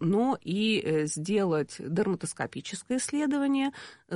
но и сделать дерматоскопическое исследование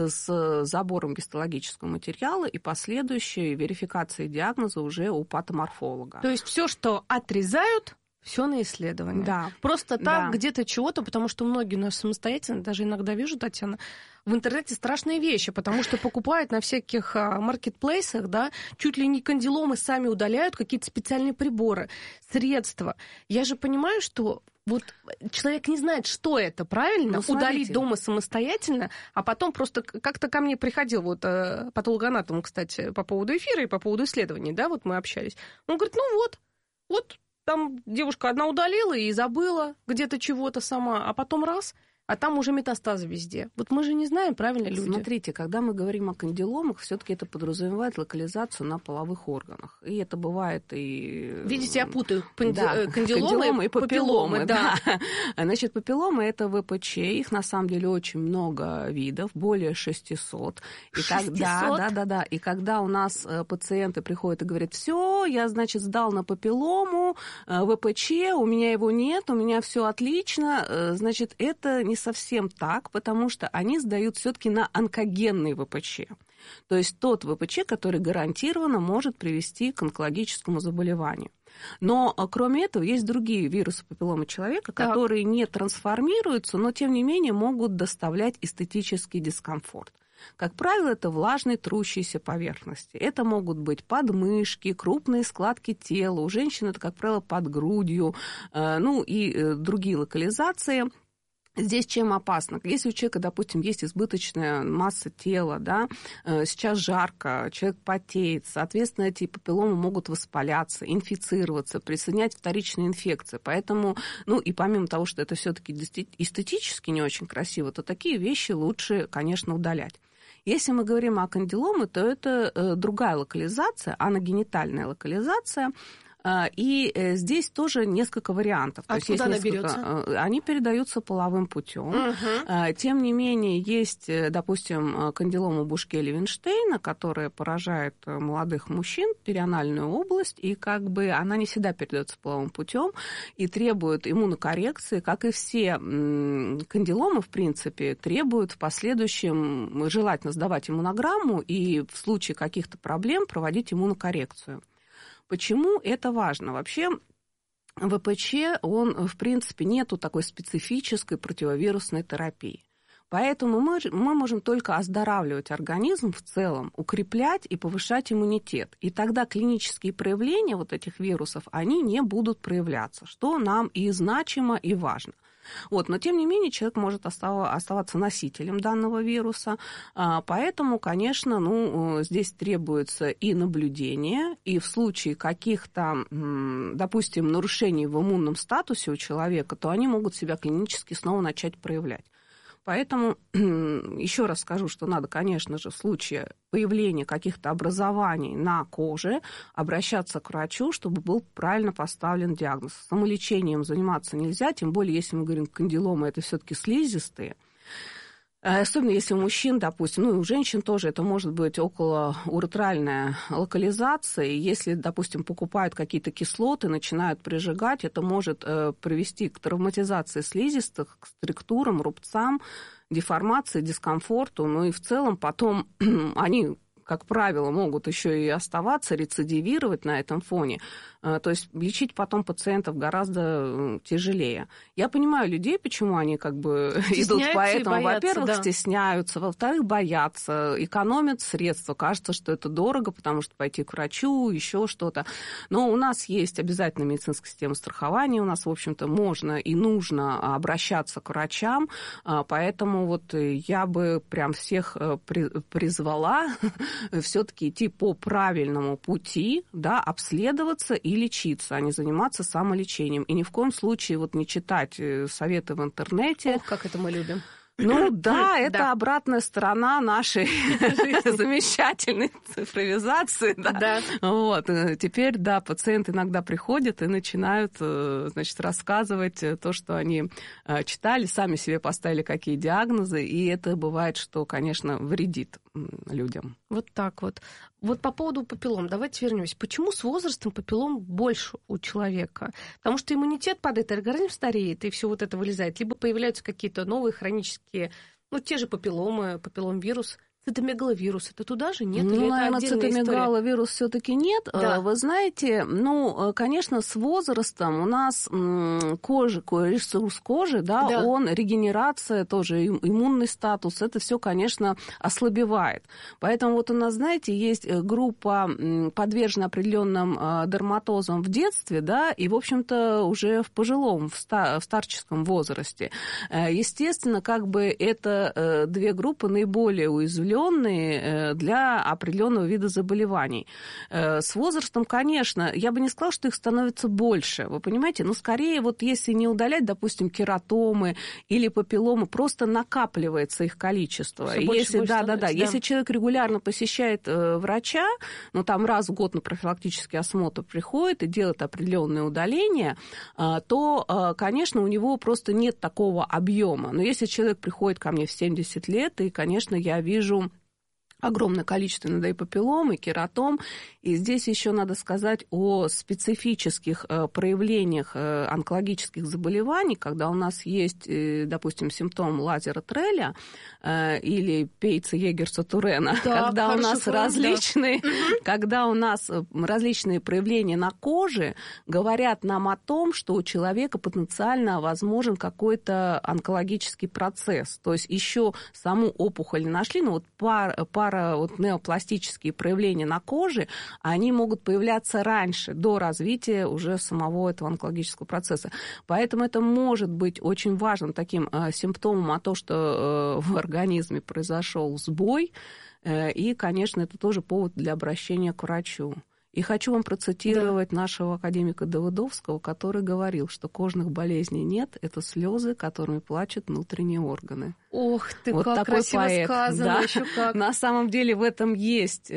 с забором гистологического материала и последующей верификацией диагноза уже у патоморфолога. То есть все, что отрезают, все на исследование. Да. Просто так Да. где-то чего-то, потому что многие у нас самостоятельно, даже иногда вижу, Татьяна, в интернете страшные вещи, потому что покупают на всяких маркетплейсах, да, чуть ли не кандиломы сами удаляют, какие-то специальные приборы, средства. Я же понимаю, что вот человек не знает, что это, правильно? Удалить дома самостоятельно, а потом просто как-то ко мне приходил вот патологоанатом, кстати, по поводу эфира и по поводу исследований, да, вот мы общались. Он говорит, ну вот там девушка одна удалила и забыла где-то чего-то сама, а потом раз, а там уже метастазы везде. Вот мы же не знаем, правильно, люди? Смотрите, когда мы говорим о кандиломах, все-таки это подразумевает локализацию на половых органах. И это бывает и... Видите, я путаю кандиломы и папилломы. Да. Значит, папилломы – это ВПЧ, их на самом деле очень много видов, более 600. 600? Да. И когда у нас пациенты приходят и говорят, все, я, значит, сдал на папиллому, ВПЧ, у меня его нет, у меня все отлично, значит, это не совсем так, потому что они сдают все-таки на онкогенный ВПЧ. То есть тот ВПЧ, который гарантированно может привести к онкологическому заболеванию. Но кроме этого есть другие вирусы папилломы человека, которые не трансформируются, но тем не менее могут доставлять эстетический дискомфорт. Как правило, это влажные трущиеся поверхности. Это могут быть подмышки, крупные складки тела. У женщин это, как правило, под грудью, ну и другие локализации. Здесь чем опасно? Если у человека, допустим, есть избыточная масса тела, да, сейчас жарко, человек потеет, соответственно, эти папилломы могут воспаляться, инфицироваться, присоединять вторичные инфекции. Поэтому, ну и помимо того, что это все-таки эстетически не очень красиво, то такие вещи лучше, конечно, удалять. Если мы говорим о кандиломе, то это другая локализация, аногенитальная локализация. И здесь тоже несколько вариантов. Откуда она берется? Они передаются половым путем. Тем не менее, есть, допустим, кандилома Бушке-Левинштейна, которая поражает молодых мужчин, перианальную область, и как бы она не всегда передается половым путем и требует иммунокоррекции, как и все кандиломы, в принципе, требуют в последующем желательно сдавать иммунограмму и в случае каких-то проблем проводить иммунокоррекцию. Почему это важно? Вообще ВПЧ, он, в принципе, нету такой специфической противовирусной терапии. Поэтому мы можем только оздоравливать организм в целом, укреплять и повышать иммунитет. И тогда клинические проявления вот этих вирусов, они не будут проявляться, что нам и значимо, и важно. Вот, но, тем не менее, человек может оставаться носителем данного вируса, поэтому, конечно, здесь требуется и наблюдение, и в случае каких-то, допустим, нарушений в иммунном статусе у человека, то они могут себя клинически снова начать проявлять. Поэтому еще раз скажу, что надо, конечно же, в случае появления каких-то образований на коже обращаться к врачу, чтобы был правильно поставлен диагноз. Самолечением заниматься нельзя, тем более, если мы говорим, кандиломы, это все-таки слизистые. Особенно если у мужчин, допустим, ну и у женщин тоже, это может быть околоуретральная локализация. И если, допустим, покупают какие-то кислоты, начинают прижигать, это может привести к травматизации слизистых, к структурам, рубцам, деформации, дискомфорту. Ну и в целом потом они, как правило, могут еще и оставаться, рецидивировать на этом фоне. То есть лечить потом пациентов гораздо тяжелее. Я понимаю людей, почему они как бы идут по этому. Во-первых, стесняются, во-вторых, боятся, экономят средства. Кажется, что это дорого, потому что пойти к врачу, еще что-то. Но у нас есть обязательная медицинская система страхования, у нас, в общем-то, можно и нужно обращаться к врачам, поэтому вот я бы прям всех призвала все-таки идти по правильному пути, да, обследоваться и лечиться, а не заниматься самолечением. И ни в коем случае вот не читать советы в интернете. Ох, как это мы любим. Ну да, это обратная сторона нашей замечательной цифровизации. Да. Вот. Теперь, да, пациенты иногда приходят и начинают, значит, рассказывать то, что они читали, сами себе поставили какие диагнозы, и это бывает, что, конечно, вредит людям. Вот так вот. Вот по поводу папиллом, давайте вернемся. Почему с возрастом папиллом больше у человека? Потому что иммунитет падает, организм стареет, и все вот это вылезает. Либо появляются какие-то новые хронические, те же папилломы, папилломвирус, цитомегаловирус. Это туда же нет? Ну, наверное, цитомегаловирус все-таки нет. Да. Вы знаете, конечно, с возрастом у нас ресурс кожи, да, он, регенерация, тоже иммунный статус, это все, конечно, ослабевает. Поэтому вот у нас, знаете, есть группа подвержена определенным дерматозам в детстве, да, и, в общем-то, уже в пожилом, в старческом возрасте. Естественно, как бы это две группы наиболее уязвленные для определенного вида заболеваний. С возрастом, конечно, я бы не сказала, что их становится больше, вы понимаете, но скорее вот если не удалять, допустим, кератомы или папилломы, просто накапливается их количество. Если, если человек регулярно посещает врача, там раз в год на профилактический осмотр приходит и делает определенные удаления, то, конечно, у него просто нет такого объема. Но если человек приходит ко мне в 70 лет, и, конечно, я вижу огромное количество иногда и папиллом, и кератом. И здесь еще надо сказать о специфических проявлениях онкологических заболеваний, когда у нас есть, допустим, симптом Лазера-Треля или Пейца-Егерса-Турена, когда у нас различные проявления на коже говорят нам о том, что у человека потенциально возможен какой-то онкологический процесс. То есть еще саму опухоль не нашли, но пара неопластические проявления на коже, они могут появляться раньше, до развития уже самого этого онкологического процесса. Поэтому это может быть очень важным таким симптомом о том, что в организме произошел сбой, и, конечно, это тоже повод для обращения к врачу. И хочу вам процитировать нашего академика Давыдовского, который говорил, что кожных болезней нет, это слезы, которыми плачут внутренние органы. Ох ты, вот как такой красиво поэт. сказано. Да. Еще как. На самом деле в этом есть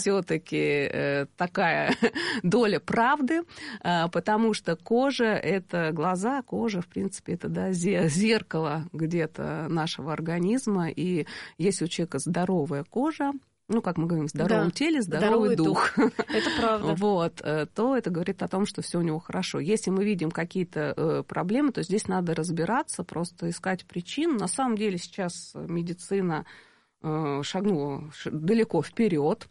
все-таки такая доля правды, потому что кожа — это глаза, кожа, в принципе, это зеркало где-то нашего организма. И если у человека здоровая кожа, как мы говорим, в здоровом теле здоровый дух. Это правда. То это говорит о том, что все у него хорошо. Если мы видим какие-то проблемы, то здесь надо разбираться, просто искать причину. На самом деле сейчас медицина шагнула далеко вперед.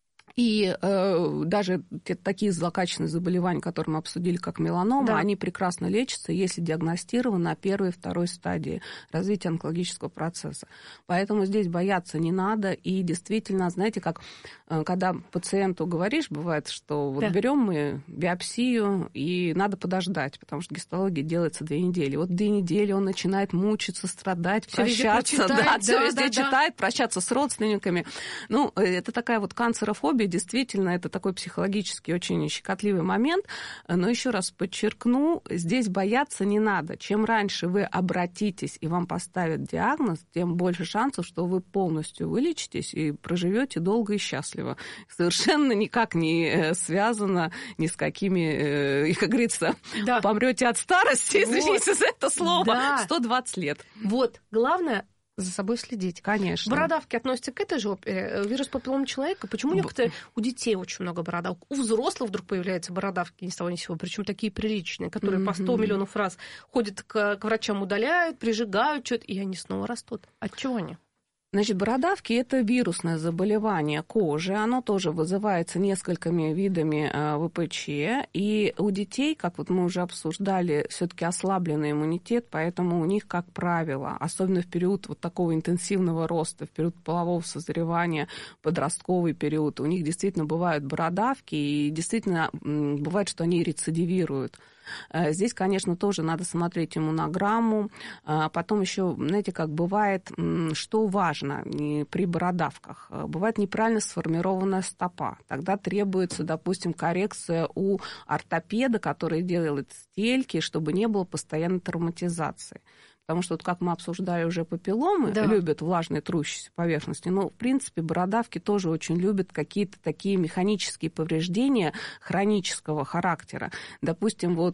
И даже такие злокачественные заболевания, которые мы обсудили, как меланома, они прекрасно лечатся, если диагностированы на первой и второй стадии развития онкологического процесса. Поэтому здесь бояться не надо. И действительно, знаете, как когда пациенту говоришь, бывает, что берем мы биопсию, и надо подождать, потому что гистология делается 2 недели. Вот 2 недели он начинает мучиться, страдать, прощаться. Все везде читает, прощаться с родственниками. Это такая вот канцерофобия. Действительно, это такой психологически очень щекотливый момент. Но еще раз подчеркну, здесь бояться не надо. Чем раньше вы обратитесь и вам поставят диагноз, тем больше шансов, что вы полностью вылечитесь и проживете долго и счастливо. Совершенно никак не связано ни с какими, как говорится, помрете от старости, извините за это слово, 120 лет. Главное — за собой следить. Конечно. Бородавки относятся к этой же опере. Вирус папиллома человека. Почему некоторые у детей очень много бородавок? У взрослых вдруг появляются бородавки ни с того ни с сего, причем такие приличные, которые по 100 миллионов раз ходят к врачам, удаляют, прижигают что-то, и они снова растут. От чего они? Значит, бородавки — это вирусное заболевание кожи. Оно тоже вызывается несколькими видами ВПЧ. И у детей, как вот мы уже обсуждали, все-таки ослабленный иммунитет, поэтому у них, как правило, особенно в период вот такого интенсивного роста, в период полового созревания, подростковый период, у них действительно бывают бородавки, и действительно бывает, что они рецидивируют. Здесь, конечно, тоже надо смотреть иммунограмму. Потом еще, знаете, как бывает, что важно при бородавках. Бывает неправильно сформированная стопа. Тогда требуется, допустим, коррекция у ортопеда, который делает стельки, чтобы не было постоянной травматизации. Потому что, вот как мы обсуждали уже, папилломы любят влажные трущиеся поверхности, но, в принципе, бородавки тоже очень любят какие-то такие механические повреждения хронического характера. Допустим, вот,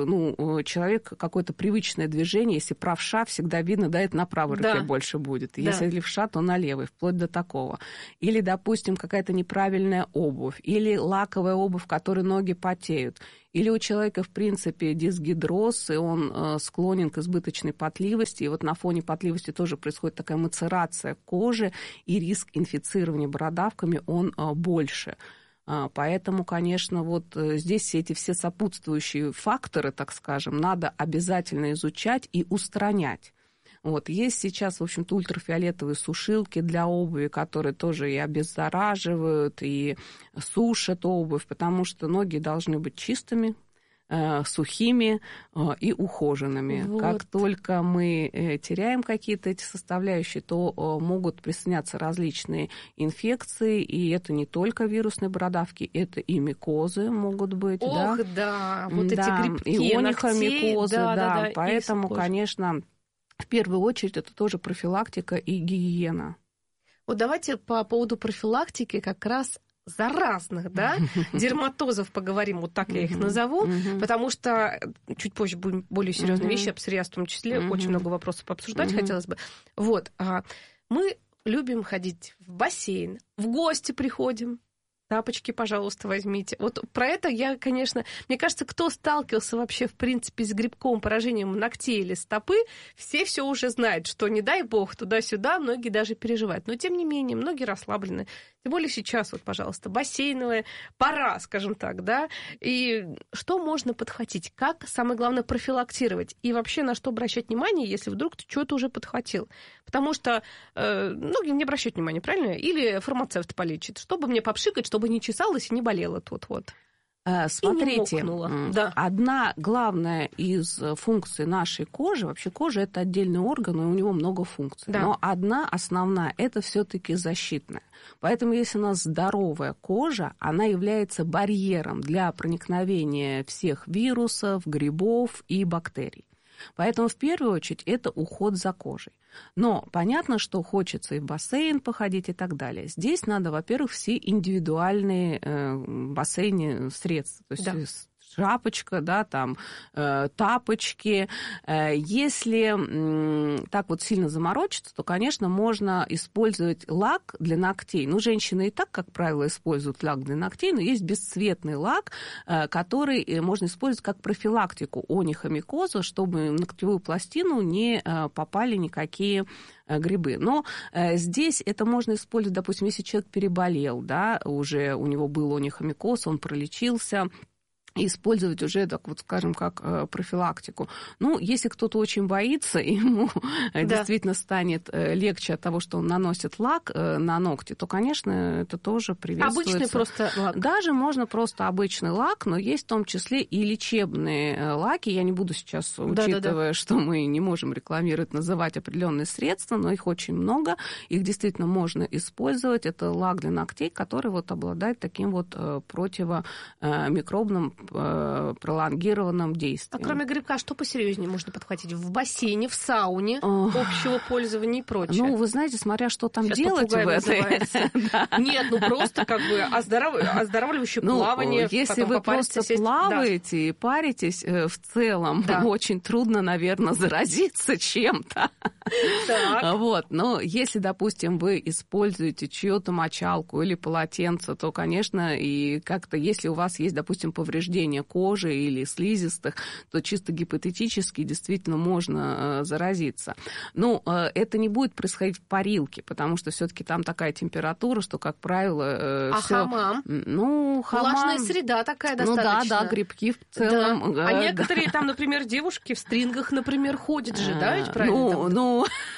человек какое-то привычное движение, если правша, всегда видно, да, это на правой руке больше будет. Если левша, то на левой, вплоть до такого. Или, допустим, какая-то неправильная обувь, или лаковая обувь, в которой ноги потеют. Или у человека, в принципе, дисгидроз, и он склонен к избыточной потливости. И вот на фоне потливости тоже происходит такая мацерация кожи, и риск инфицирования бородавками, он больше. Поэтому, конечно, вот здесь эти все сопутствующие факторы, так скажем, надо обязательно изучать и устранять. Вот. Есть сейчас, в общем-то, ультрафиолетовые сушилки для обуви, которые тоже и обеззараживают, и сушат обувь, потому что ноги должны быть чистыми, сухими и ухоженными. Вот. Как только мы теряем какие-то эти составляющие, то могут присоединяться различные инфекции, и это не только вирусные бородавки, это и микозы могут быть. Ох, да, вот эти грибки, и онихомикозы, да. Поэтому, конечно, в первую очередь это тоже профилактика и гигиена. Вот давайте по поводу профилактики как раз заразных, да, дерматозов поговорим, вот так я их назову, потому что чуть позже будем более серьезные вещи, о псориазе в том числе, очень много вопросов пообсуждать хотелось бы. Вот, мы любим ходить в бассейн, в гости приходим. Тапочки, пожалуйста, возьмите. Вот про это я, конечно... Мне кажется, кто сталкивался вообще, в принципе, с грибковым поражением ногтей или стопы, все уже знают, что, не дай бог, туда-сюда, многие даже переживают. Но, тем не менее, многие расслаблены. Тем более сейчас, вот, пожалуйста, бассейновая пора, скажем так, да? И что можно подхватить? Как, самое главное, профилактировать? И вообще, на что обращать внимание, если вдруг ты что-то уже подхватил? Потому что многие не обращают внимания, правильно? Или фармацевт полечит, чтобы мне попшикать, чтобы не чесалось и не болело тут вот. Смотрите, одна главная из функций нашей кожи, вообще кожа — это отдельный орган, и у него много функций, но одна основная — это все-таки защитная. Поэтому если у нас здоровая кожа, она является барьером для проникновения всех вирусов, грибов и бактерий. Поэтому в первую очередь это уход за кожей. Но понятно, что хочется и в бассейн походить и так далее. Здесь надо, во-первых, все индивидуальные бассейны средства. То есть шапочка, да, там, тапочки. Если так вот сильно заморочиться, то, конечно, можно использовать лак для ногтей. Ну, женщины и так, как правило, используют лак для ногтей, но есть бесцветный лак, который можно использовать как профилактику онихомикоза, чтобы в ногтевую пластину не попали никакие грибы. Но здесь это можно использовать, допустим, если человек переболел, да, уже у него был онихомикоз, он пролечился, использовать уже, так вот скажем, как профилактику. Ну, если кто-то очень боится, и ему действительно станет легче от того, что он наносит лак на ногти, то, конечно, это тоже приветствуется. Обычный просто лак? Даже можно просто обычный лак, но есть в том числе и лечебные лаки. Я не буду сейчас, учитывая, что мы не можем рекламировать, называть определенные средства, но их очень много, их действительно можно использовать. Это лак для ногтей, который вот обладает таким вот противомикробным пролонгированном действии. А кроме грибка, что посерьезнее можно подхватить? В бассейне, в сауне, общего пользования и прочее? Ну, вы знаете, смотря что там сейчас делать в этой... Нет, ну просто как бы оздоравливающее плавание. Если вы просто плаваете и паритесь, в целом очень трудно, наверное, заразиться чем-то. Вот. Но если, допустим, вы используете чью-то мочалку или полотенце, то, конечно, и как-то, если у вас есть, допустим, повреждение кожи или слизистых, то чисто гипотетически действительно можно заразиться. Но это не будет происходить в парилке, потому что все-таки там такая температура, что, как правило, хамам? Ну, хамам... Влажная среда такая достаточно. Ну да, грибки в целом. А некоторые там, например, девушки в стрингах, например, ходят же, да, ведь правильно?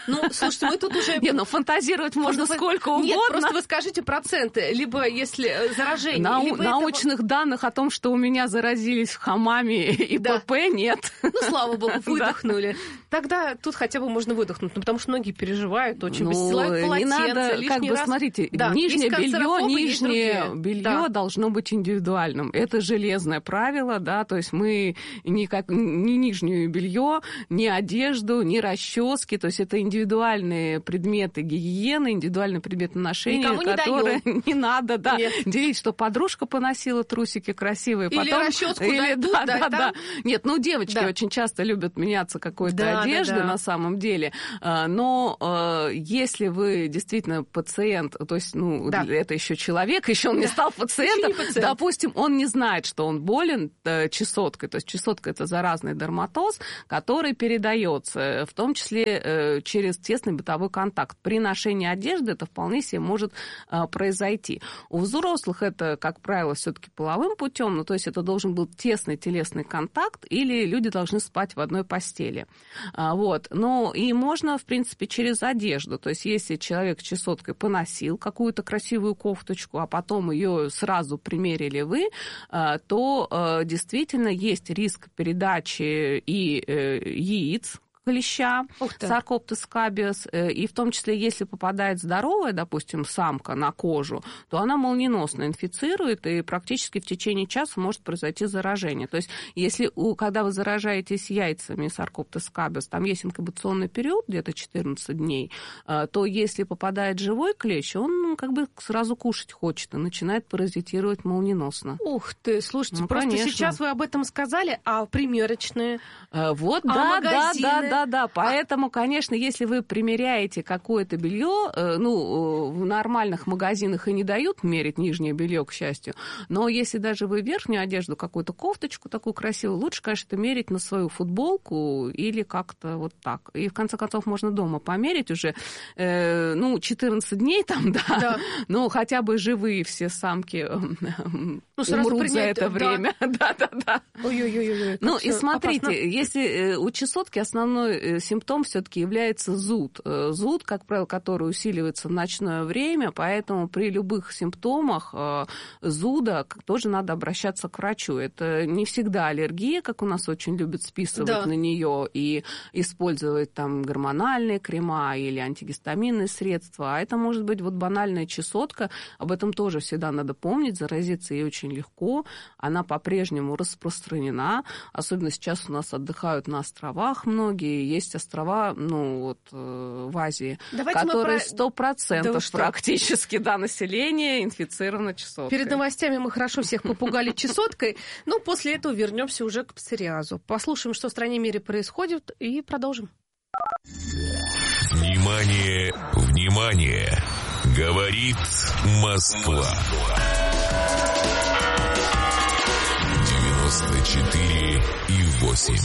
Ну, слушайте, мы тут уже... Не, ну фантазировать можно сколько угодно. Нет, просто вы скажите проценты, либо если заражение, либо научных данных о том, что у меня заразились в хамаме и ПП, нет. Ну, слава богу, выдохнули. Тогда тут хотя бы можно выдохнуть, потому что многие переживают, очень постилают полотенце, не надо, лишний раз. Смотрите, Да, нижнее белье должно быть индивидуальным. Это железное правило, да, то есть мы ни нижнее белье, ни одежду, ни расчески, то есть это индивидуальные предметы гигиены, индивидуальные предметы ношения, которые не надо, делить, что подружка поносила трусики красивые, или потом... расческу дадут, да. Нет, девочки очень часто любят меняться какой-то одеждой на самом деле, но если вы действительно пациент, то есть, это еще человек, еще он не стал пациентом, допустим, он не знает, что он болен чесоткой, то есть чесотка — это заразный дерматоз, который передается, в том числе через тесный бытовой контакт. При ношении одежды это вполне себе может произойти. У взрослых это, как правило, все-таки половым путем, то есть это должен быть тесный телесный контакт, или люди должны спать в одной постели. Но и можно, в принципе, через одежду. То есть если человек с чесоткой поносил какую-то красивую кофточку, а потом ее сразу примерили вы, то действительно есть риск передачи и яиц клеща, Sarcoptes scabies, и в том числе, если попадает здоровая, допустим, самка на кожу, то она молниеносно инфицирует, и практически в течение часа может произойти заражение. То есть, когда вы заражаетесь яйцами Sarcoptes scabies, там есть инкубационный период, где-то 14 дней, то если попадает живой клещ, он сразу кушать хочет и начинает паразитировать молниеносно. Ух ты, слушайте, просто конечно. Сейчас вы об этом сказали, а примерочные? Магазины? Да, поэтому, конечно, если вы примеряете какое-то белье, в нормальных магазинах и не дают мерить нижнее белье, к счастью, но если даже вы верхнюю одежду, какую-то кофточку такую красивую, лучше, конечно, это мерить на свою футболку или как-то вот так. И, в конце концов, можно дома померить уже, 14 дней там, но хотя бы живые все самки умрут за это время. Да. Ой-ой-ой. И смотрите, опасно. Если у чесотки основной симптом все-таки является зуд. Зуд, как правило, который усиливается в ночное время, поэтому при любых симптомах зуда тоже надо обращаться к врачу. Это не всегда аллергия, как у нас очень любят списывать на нее и использовать там гормональные крема или антигистаминные средства, а это может быть банальная чесотка. Об этом тоже всегда надо помнить, заразиться ей очень легко, она по-прежнему распространена, особенно сейчас у нас отдыхают на островах многие, есть острова, в Азии, которые 100% практически, население инфицировано чесоткой. Перед новостями мы хорошо всех попугали чесоткой, но после этого вернемся уже к псориазу. Послушаем, что в стране и мире происходит, и продолжим. Внимание, внимание! Говорит Москва. 94,8.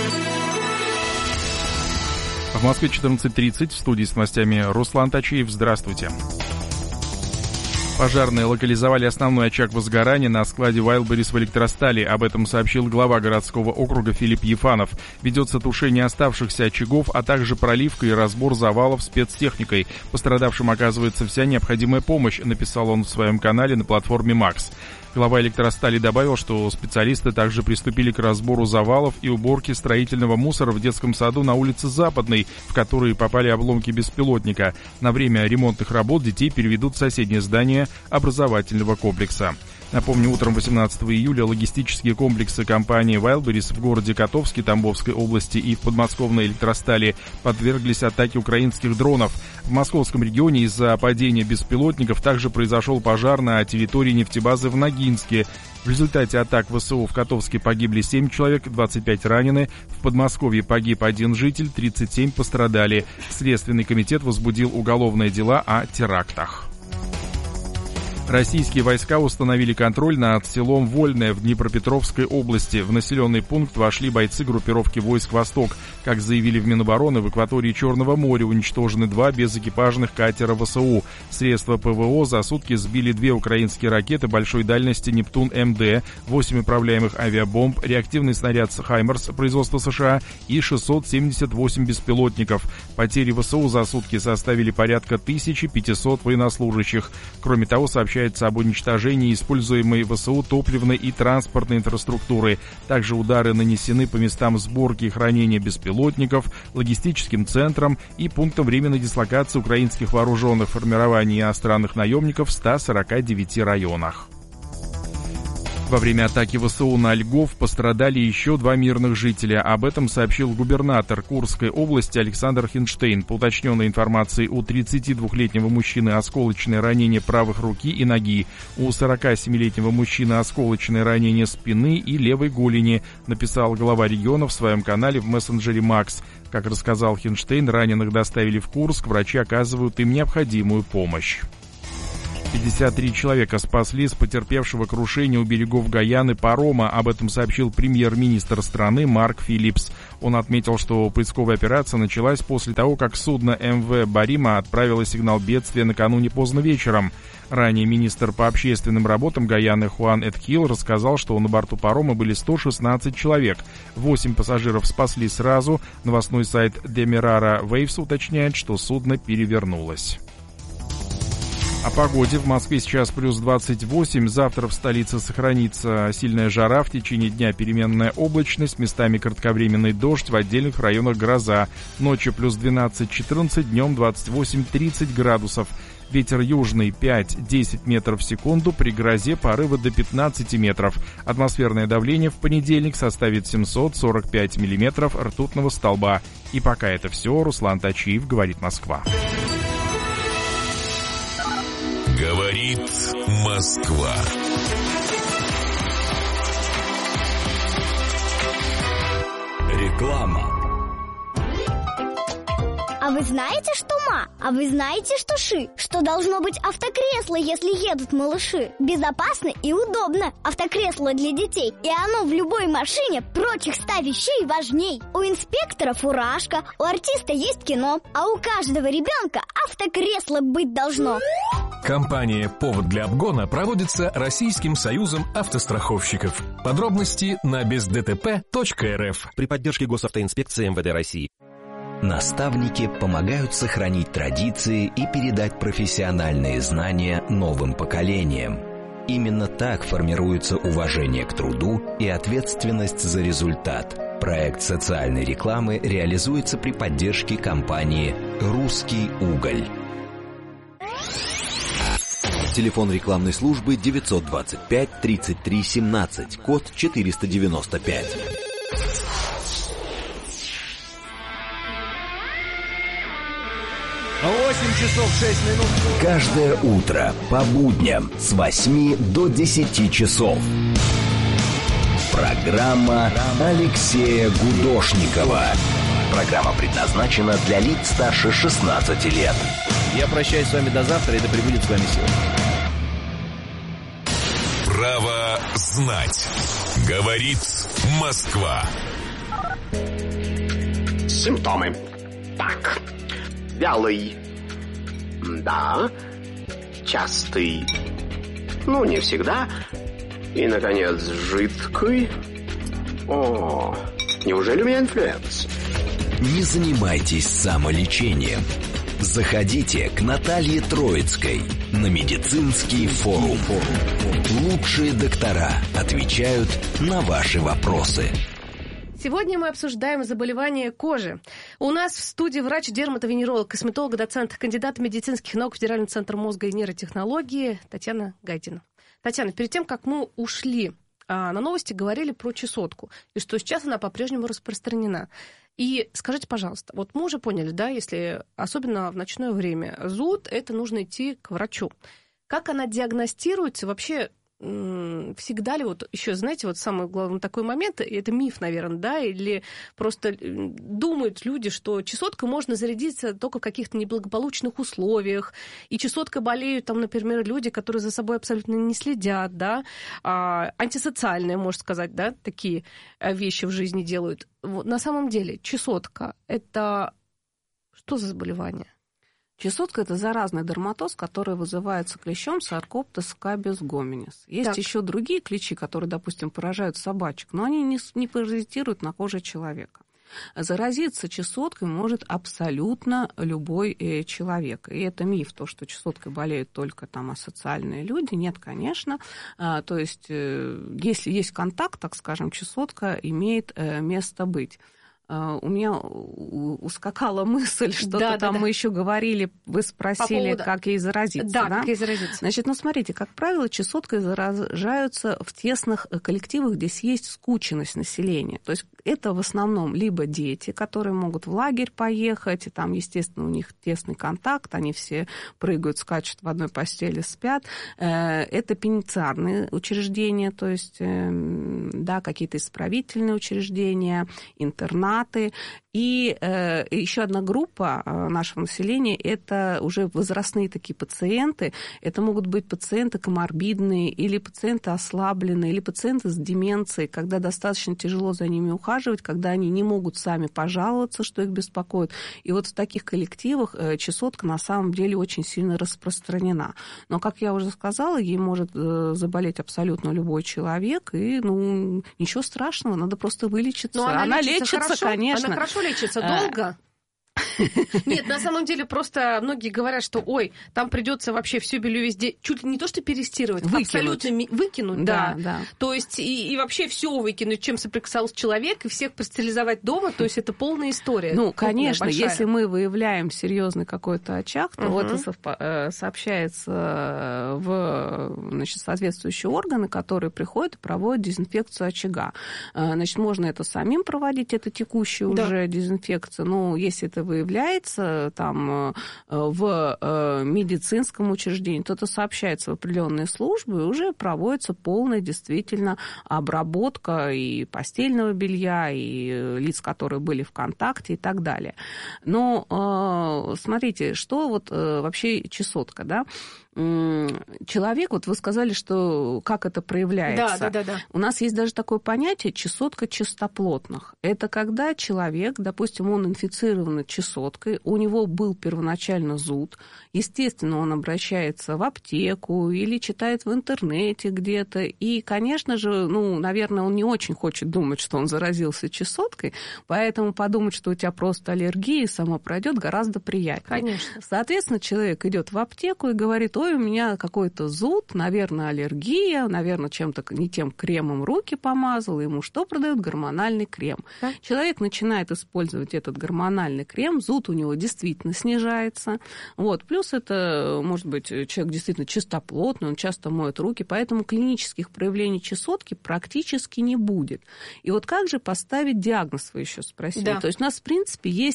В Москве 14:30, в студии с новостями Руслан Тачиев. Здравствуйте. Пожарные локализовали основной очаг возгорания на складе Wildberries в Электростали. Об этом сообщил глава городского округа Филипп Ефанов. Ведется тушение оставшихся очагов, а также проливка и разбор завалов спецтехникой. Пострадавшим оказывается вся необходимая помощь, написал он в своем канале на платформе Макс. Глава Электростали добавил, что специалисты также приступили к разбору завалов и уборке строительного мусора в детском саду на улице Западной, в которые попали обломки беспилотника. На время ремонтных работ детей переведут в соседнее здание образовательного комплекса. Напомню, утром 18 июля логистические комплексы компании Wildberries в городе Котовске Тамбовской области и в подмосковной Электростали подверглись атаке украинских дронов. В московском регионе из-за падения беспилотников также произошел пожар на территории нефтебазы в Ногинске. В результате атак ВСУ в Котовске погибли 7 человек, 25 ранены. В Подмосковье погиб 1 житель, 37 пострадали. Следственный комитет возбудил уголовные дела о терактах. Российские войска установили контроль над селом Вольное в Днепропетровской области. В населенный пункт вошли бойцы группировки войск «Восток». Как заявили в Минобороны, в акватории Черного моря уничтожены 2 безэкипажных катера ВСУ. Средства ПВО за сутки сбили 2 украинские ракеты большой дальности «Нептун-МД», 8 управляемых авиабомб, реактивный снаряд «Хаймерс» производства США и 678 беспилотников. Потери ВСУ за сутки составили порядка 1500 военнослужащих. Кроме того, сообщается об уничтожении используемой ВСУ топливной и транспортной инфраструктуры. Также удары нанесены по местам сборки и хранения беспилотников, логистическим центрам и пунктам временной дислокации украинских вооруженных формирований и иностранных наемников в 149 районах. Во время атаки ВСУ на Льгов пострадали еще 2 мирных жителя. Об этом сообщил губернатор Курской области Александр Хинштейн. По уточненной информации, у 32-летнего мужчины осколочное ранение правых руки и ноги. У 47-летнего мужчины осколочное ранение спины и левой голени, написал глава региона в своем канале в мессенджере Макс. Как рассказал Хинштейн, раненых доставили в Курск, врачи оказывают им необходимую помощь. 53 человека спасли с потерпевшего крушения у берегов Гайаны парома. Об этом сообщил премьер-министр страны Марк Филлипс. Он отметил, что поисковая операция началась после того, как судно МВ «Барима» отправило сигнал бедствия накануне поздно вечером. Ранее министр по общественным работам Гайаны Хуан Эдхил рассказал, что на борту парома были 116 человек. 8 пассажиров спасли сразу. Новостной сайт Demerara Waves уточняет, что судно перевернулось. О погоде. В Москве сейчас плюс 28. Завтра в столице сохранится сильная жара. В течение дня переменная облачность. Местами кратковременный дождь. В отдельных районах гроза. Ночью плюс 12-14. Днем 28-30 градусов. Ветер южный 5-10 метров в секунду. При грозе порывы до 15 метров. Атмосферное давление в понедельник составит 745 миллиметров ртутного столба. И пока это все. Руслан Тачиев, говорит Москва. Говорит Москва. Реклама. А вы знаете, что ма? А вы знаете, что ши? Что должно быть автокресло, если едут малыши? Безопасно и удобно. Автокресло для детей. И оно в любой машине прочих 100 вещей важней. У инспектора фуражка, у артиста есть кино, а у каждого ребенка автокресло быть должно. Компания «Повод для обгона» проводится Российским союзом автостраховщиков. Подробности на бездтп.рф. При поддержке Госавтоинспекции МВД России. Наставники помогают сохранить традиции и передать профессиональные знания новым поколениям. Именно так формируется уважение к труду и ответственность за результат. Проект социальной рекламы реализуется при поддержке компании «Русский уголь». Телефон рекламной службы 925-33-17, код 495. часов 6 минут. Каждое утро по будням с 8 до 10 часов. Программа Алексея Гудошникова. Программа предназначена для лиц старше 16 лет. Я прощаюсь с вами до завтра, и да пребудет с вами сила. Право знать. Говорит Москва. Симптомы. Так. Вялый. Да. Частый. Ну, не всегда. И, наконец, жидкий. О, неужели у меня инфлюенс? Не занимайтесь самолечением. Заходите к Наталье Троицкой на медицинский форум. Лучшие доктора отвечают на ваши вопросы. Сегодня мы обсуждаем заболевания кожи. У нас в студии врач-дерматовенеролог, косметолог, доцент, кандидат медицинских наук, Федеральный центр мозга и нейротехнологии Татьяна Гайдина. Татьяна, перед тем, как мы ушли на новости, говорили про чесотку, и что сейчас она по-прежнему распространена. И скажите, пожалуйста, вот мы уже поняли, да, если особенно в ночное время зуд, это нужно идти к врачу. Как она диагностируется? Вообще, всегда ли, вот еще, знаете, вот самый главный такой момент, это миф, наверное, да, или просто думают люди, что чесоткой можно зарядиться только в каких-то неблагополучных условиях, и чесоткой болеют, там, например, люди, которые за собой абсолютно не следят, да, антисоциальные, можно сказать, да, такие вещи в жизни делают. Вот, на самом деле, чесотка – это что за заболевание? Чесотка – это заразный дерматоз, который вызывается клещом Sarcoptes scabies hominis. Есть еще другие клещи, которые, допустим, поражают собачек, но они не паразитируют на коже человека. Заразиться чесоткой может абсолютно любой человек. И это миф, то, что чесоткой болеют только там асоциальные люди. Нет, конечно. То есть, если есть контакт, так скажем, чесотка имеет место быть. У меня ускакала мысль, что-то там мы еще говорили, вы спросили, как ей заразиться. Да, как ей заразиться. Значит, смотрите, как правило, чесоткой заражаются в тесных коллективах, где есть скученность населения. То есть это в основном либо дети, которые могут в лагерь поехать, и там, естественно, у них тесный контакт, они все прыгают, скачут в одной постели, спят. Это пенитенциарные учреждения, то есть, да, какие-то исправительные учреждения, интернаты. И еще одна группа нашего населения – это уже возрастные такие пациенты. Это могут быть пациенты коморбидные, или пациенты ослабленные, или пациенты с деменцией, когда достаточно тяжело за ними ухаживать, когда они не могут сами пожаловаться, что их беспокоит. И вот в таких коллективах чесотка на самом деле очень сильно распространена. Но, как я уже сказала, ей может заболеть абсолютно любой человек, и ничего страшного, надо просто вылечиться. Но она лечится, конечно. Она хорошо лечится, долго? Нет, на самом деле просто многие говорят, что ой, там придется вообще все белье везде чуть ли не то что перестирывать, абсолютно выкинуть, да. То есть и вообще все выкинуть, чем соприкасался человек, и всех простерилизовать дома, то есть это полная история. Ну, конечно, если мы выявляем серьезный какой-то очаг, то это сообщается в соответствующие органы, которые приходят и проводят дезинфекцию очага. Значит, можно это самим проводить, это текущая уже дезинфекция, но если это выявляется там в медицинском учреждении, то это сообщается в определенные службы, и уже проводится полная действительно обработка и постельного белья, и лиц, которые были в контакте и так далее. Но смотрите, что вот вообще чесотка, да? Человек, вот вы сказали, что как это проявляется. Да. У нас есть даже такое понятие чесотка чистоплотных. Это когда человек, допустим, он инфицирован чесоткой, у него был первоначально зуд, естественно, он обращается в аптеку или читает в интернете где-то, и, конечно же, наверное, он не очень хочет думать, что он заразился чесоткой, поэтому подумать, что у тебя просто аллергия, само пройдет, гораздо приятнее. Конечно. Соответственно, человек идет в аптеку и говорит: ой, у меня какой-то зуд, наверное, аллергия, наверное, чем-то не тем кремом руки помазал, ему что продают? Гормональный крем. Да? Человек начинает использовать этот гормональный крем, зуд у него действительно снижается. Вот. Плюс это, может быть, человек действительно чистоплотный, он часто моет руки, поэтому клинических проявлений чесотки практически не будет. И вот как же поставить диагноз, вы еще спросили? Да. То есть у нас, в принципе, есть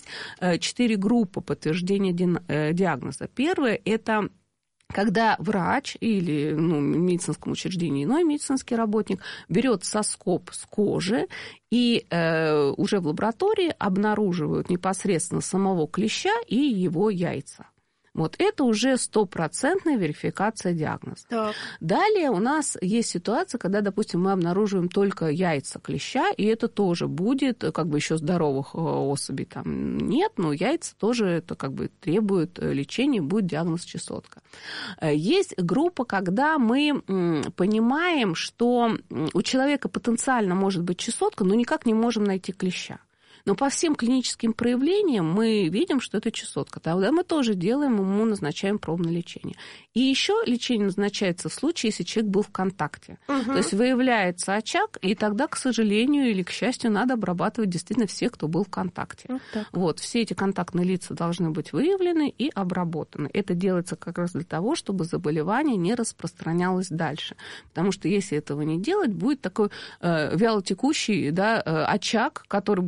4 группы подтверждения диагноза. Первое – это когда врач или в медицинском учреждении иной медицинский работник берет соскоб с кожи и уже в лаборатории обнаруживают непосредственно самого клеща и его яйца. Вот это уже стопроцентная верификация диагноза. Так. Далее у нас есть ситуация, когда, допустим, мы обнаруживаем только яйца клеща, и это тоже будет, как бы еще здоровых особей там нет, но яйца тоже это как бы требует лечения, будет диагноз чесотка. Есть группа, когда мы понимаем, что у человека потенциально может быть чесотка, но никак не можем найти клеща. Но по всем клиническим проявлениям мы видим, что это чесотка. Тогда мы тоже делаем, ему назначаем пробное лечение. И еще лечение назначается в случае, если человек был в контакте. То есть выявляется очаг, и тогда, к сожалению или к счастью, надо обрабатывать действительно всех, кто был в контакте. Вот, все эти контактные лица должны быть выявлены и обработаны. Это делается как раз для того, чтобы заболевание не распространялось дальше. Потому что если этого не делать, будет такой вялотекущий очаг, который будет постоянно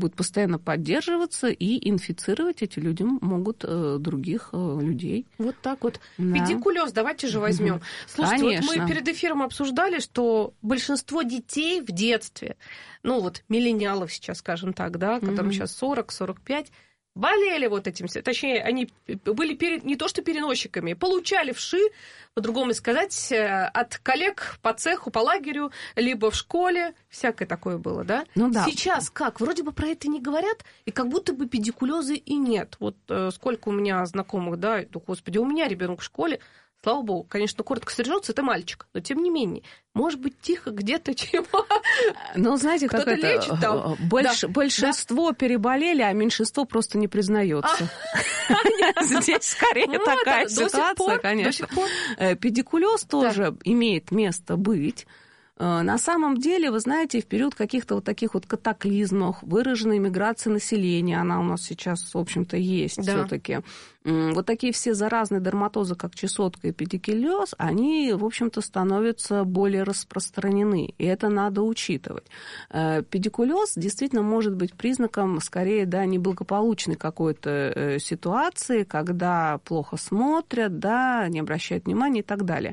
постоянно поддерживаться, и инфицировать эти люди могут других людей. Вот так вот. Да. Педикулез давайте же возьмем. Слушайте, Конечно. вот мы перед эфиром обсуждали, что большинство детей в детстве, ну вот миллениалов сейчас, скажем так, да, которым сейчас 40-45, болели вот этим, точнее, они были не то что переносчиками, получали вши, по-другому сказать, от коллег по цеху, по лагерю, либо в школе, всякое такое было, да? Ну да. Сейчас как? Вроде бы про это не говорят, и как будто бы педикулеза и нет. Вот сколько у меня знакомых, да, господи, у меня ребенок в школе, слава богу, конечно, коротко стрижется, это мальчик, но тем не менее, может быть, тихо где-то чего. Ну, знаете, кто-то как это, лечит там. большинство переболели, а меньшинство просто не признается. Здесь скорее такая ситуация, конечно. Педикулез тоже имеет место быть. На самом деле, вы знаете, в период каких-то вот таких вот катаклизмов, выраженной миграции населения, она у нас сейчас, в общем-то, есть все-таки. Вот такие все заразные дерматозы, как чесотка и педикулез, они, в общем-то, становятся более распространены, и это надо учитывать. Педикулез действительно может быть признаком, скорее, да, неблагополучной какой-то ситуации, когда плохо смотрят, да, не обращают внимания и так далее.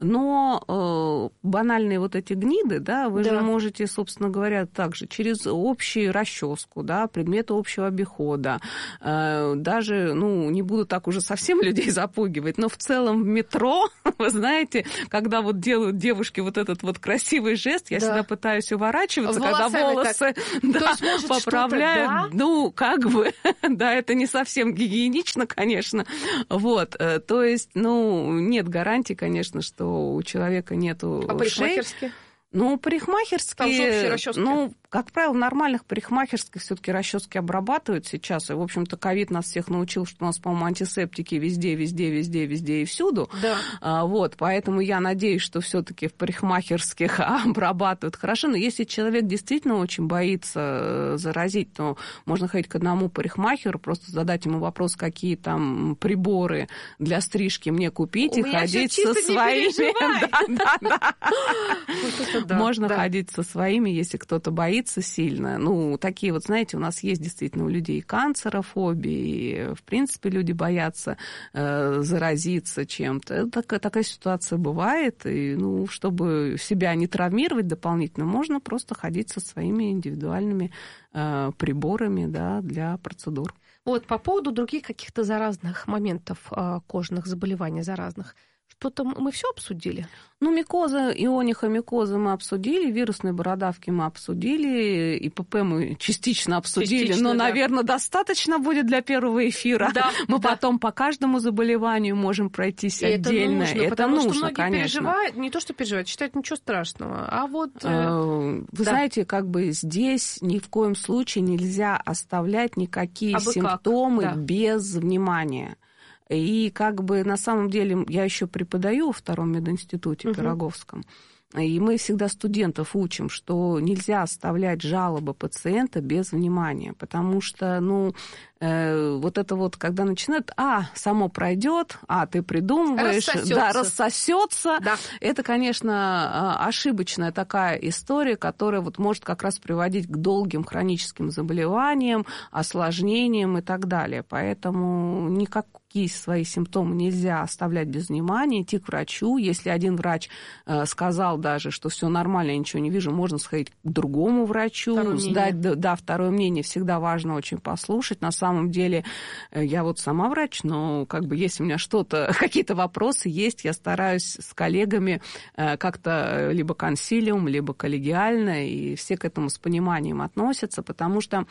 Но банальные вот эти гниды, да, вы же можете, собственно говоря, также через общую расческу, да, предметы общего обихода, даже, ну, не буду так уже совсем людей запугивать, но в целом в метро, вы знаете, когда вот делают девушки вот этот вот красивый жест, я всегда пытаюсь уворачиваться, когда волосы поправляют. Ну, как бы, да, это не совсем гигиенично, конечно. Вот, то есть, ну, нет гарантии, конечно, что у человека нету ушей. А парикмахерские? Ну, парикмахерские, ну, как правило, в нормальных парикмахерских все-таки расчески обрабатывают сейчас. И, в общем-то, ковид нас всех научил, что у нас, по-моему, антисептики везде и всюду. Да. Вот, поэтому я надеюсь, что все-таки в парикмахерских обрабатывают хорошо. Но если человек действительно очень боится заразить, то можно ходить к одному парикмахеру, просто задать ему вопрос, какие там приборы для стрижки мне купить, и ходить со своими. Можно ходить со своими, если кто-то боится сильно. Ну, такие вот, знаете, у нас есть действительно у людей канцерофобии, и, в принципе, люди боятся заразиться чем-то. Такая ситуация бывает, и, ну, чтобы себя не травмировать дополнительно, можно просто ходить со своими индивидуальными приборами, да, для процедур. Вот по поводу других каких-то заразных моментов, кожных заболеваний заразных, что-то мы все обсудили? Ну, микоза, ионихомикоза мы обсудили, вирусные бородавки мы обсудили, ИПП мы частично обсудили, но, наверное, достаточно будет для первого эфира. Да, мы потом по каждому заболеванию можем пройтись отдельно. Это нужно, что многие конечно. Переживают, не то, что переживают, считают ничего страшного, а вот... Вы знаете, как бы здесь ни в коем случае нельзя оставлять никакие симптомы без внимания. И как бы на самом деле я еще преподаю во втором мединституте Пироговском, и мы всегда студентов учим, что нельзя оставлять жалобы пациента без внимания, потому что, ну, вот это вот, когда начинают, само пройдет, ты придумываешь, рассосется. Да. Это, конечно, ошибочная такая история, которая вот может как раз приводить к долгим хроническим заболеваниям, осложнениям и так далее. Поэтому никакие свои симптомы нельзя оставлять без внимания, идти к врачу. Если один врач сказал даже, что все нормально, я ничего не вижу, можно сходить к другому врачу, сдать второе мнение. Всегда важно очень послушать. На самом деле, я вот сама врач, но как бы если у меня какие-то вопросы есть, я стараюсь с коллегами как-то либо консилиум, либо коллегиально, и все к этому с пониманием относятся, потому что